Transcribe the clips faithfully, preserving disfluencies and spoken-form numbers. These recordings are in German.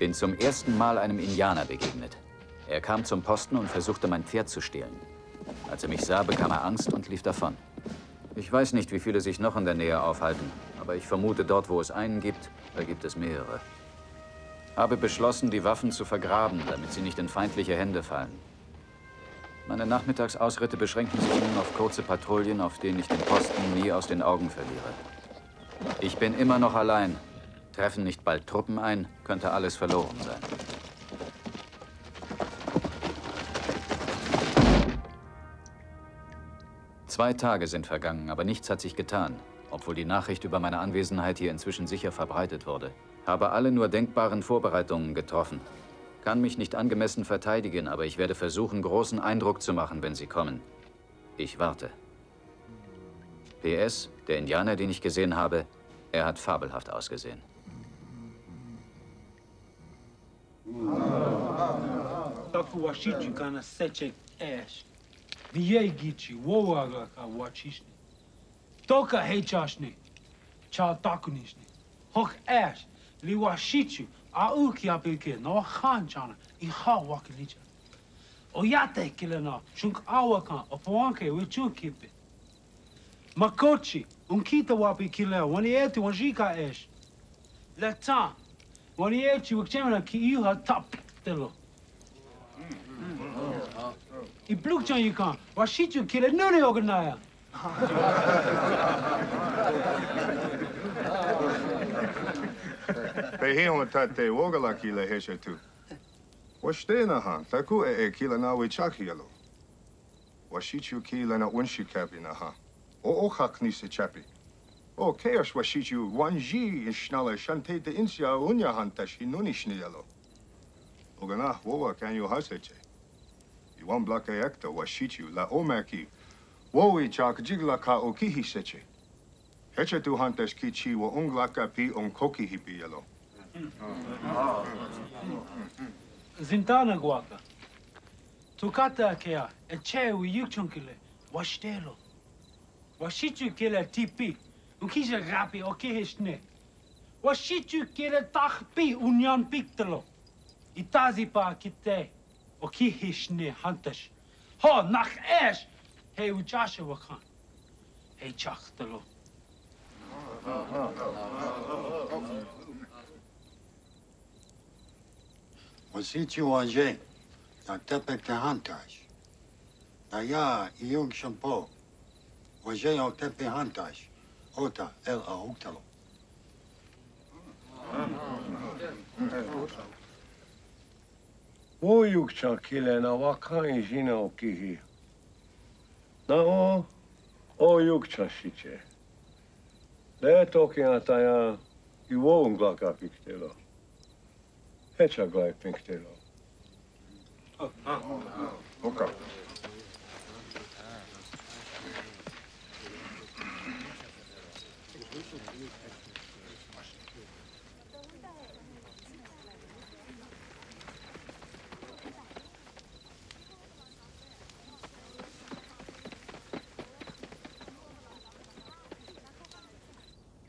Bin zum ersten Mal einem Indianer begegnet. Er kam zum Posten und versuchte, mein Pferd zu stehlen. Als er mich sah, bekam er Angst und lief davon. Ich weiß nicht, wie viele sich noch in der Nähe aufhalten, aber ich vermute, dort, wo es einen gibt, da gibt es mehrere. Habe beschlossen, die Waffen zu vergraben, damit sie nicht in feindliche Hände fallen. Meine Nachmittagsausritte beschränken sich nun auf kurze Patrouillen, auf denen ich den Posten nie aus den Augen verliere. Ich bin immer noch allein. Treffen nicht bald Truppen ein, könnte alles verloren sein. Zwei Tage sind vergangen, aber nichts hat sich getan, obwohl die Nachricht über meine Anwesenheit hier inzwischen sicher verbreitet wurde. Habe alle nur denkbaren Vorbereitungen getroffen. Kann mich nicht angemessen verteidigen, aber ich werde versuchen, großen Eindruck zu machen, wenn sie kommen. Ich warte. P S, der Indianer, den ich gesehen habe, er hat fabelhaft ausgesehen. Liwashichu, auki apike, no khanchana, iha wakilicha. Oyate kilena, shunk awakan, opoanke, wichukipe. Makochi, unkita wapi kile, wanieti wanjika esh. Leta, wanieti wakchemena ki iha tap telo. I blukchan yukan, washichu kile nune oganaya. Pehion tate wogala kila hesha tu. Washtena han, taku e e kila na we chakielo. Washichu kila na unshi kapi na ha. O o hakni se chapi. O keos washichu wanji ishnala shante de insya unya hantashi nunishnielo. Ogana wowa kan yo haseche. I wan blaka ekta washichu la omaki. Wowi chak jigla ka okihi seche. Hecha tu hantash kichi wa unglaka pi on koki hipi yelo. Zintana guaca. Tukata kea, e chewi yuchunkile, washtelo. Washichu kile tipi, unkisha rapi o kihishne. Washichu kile takpi unyan piktelo. Itazi pa kite, o kihishne hantash. Ho, nach esh, he uchasha wakan. He chachtelo. Wasichu wanje, na tepek te hantash. Na ya iyong shampo, wanje o tepe hantash, ota el a uktalo. O yukcha kile na wakan jina o kihi. Na o, o yukcha shiche. Le toki ataya iwo unglaka piktelo. Hecha glai piktelo. Oka.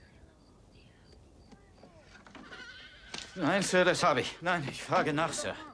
Nein, Sir, das habe ich. Nein, ich frage nach, Sir.